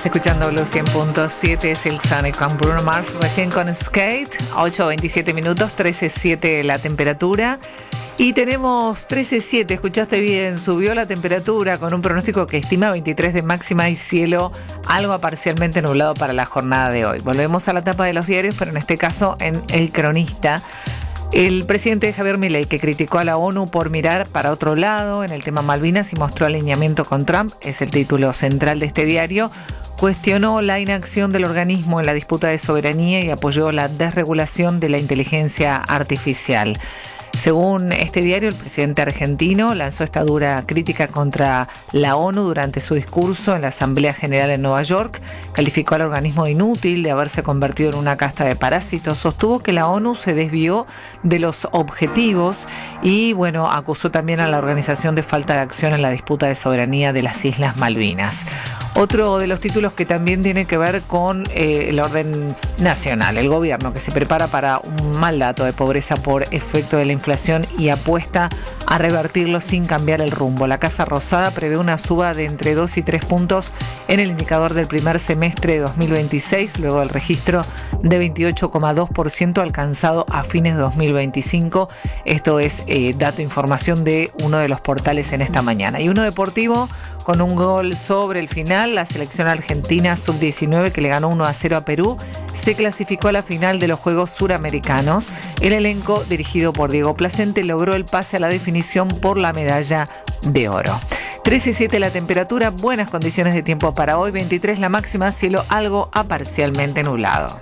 Estás escuchando Blue 100.7, Silk Sonic con Bruno Mars, recién con Skate, 8:27 minutos, 13:07 la temperatura. Y tenemos 13:07, escuchaste bien, subió la temperatura con un pronóstico que estima 23 de máxima y cielo algo parcialmente nublado para la jornada de hoy. Volvemos a la tapa de los diarios, pero en este caso en El Cronista. El presidente Javier Milei, que criticó a la ONU por mirar para otro lado en el tema Malvinas y mostró alineamiento con Trump, es el título central de este diario, cuestionó la inacción del organismo en la disputa de soberanía y apoyó la desregulación de la inteligencia artificial. Según este diario, el presidente argentino lanzó esta dura crítica contra la ONU durante su discurso en la Asamblea General en Nueva York. Calificó al organismo de inútil, de haberse convertido en una casta de parásitos. Sostuvo que la ONU se desvió de los objetivos y, acusó también a la organización de falta de acción en la disputa de soberanía de las Islas Malvinas. Otro de los títulos que también tiene que ver con el orden nacional, el gobierno que se prepara para un mal dato de pobreza por efecto de la inflación y apuesta a revertirlo sin cambiar el rumbo. La Casa Rosada prevé una suba de entre 2 y 3 puntos en el indicador del primer semestre de 2026, luego del registro de 28,2% alcanzado a fines de 2025. Esto es información de uno de los portales en esta mañana. Y uno deportivo, con un gol sobre el final, la selección argentina sub-19 que le ganó 1-0 a Perú, se clasificó a la final de los Juegos Suramericanos. El elenco, dirigido por Diego Placente, logró el pase a la definición por la medalla de oro. 13:07 la temperatura, buenas condiciones de tiempo para hoy, 23 la máxima, cielo algo a parcialmente nublado.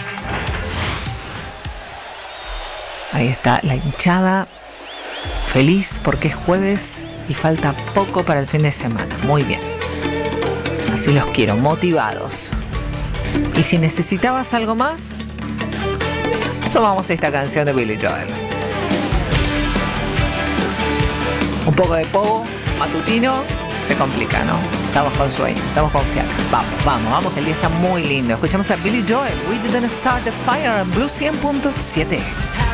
Ahí está la hinchada, feliz porque es jueves y falta poco para el fin de semana. Muy bien. Así los quiero, motivados. Y si necesitabas algo más, sumamos esta canción de Billy Joel. Un poco de pogo matutino, se complica, ¿no? Estamos con sueño, estamos con fiaca. Vamos, que el día está muy lindo. Escuchamos a Billy Joel, We Didn't Start the Fire en Blue 100.7.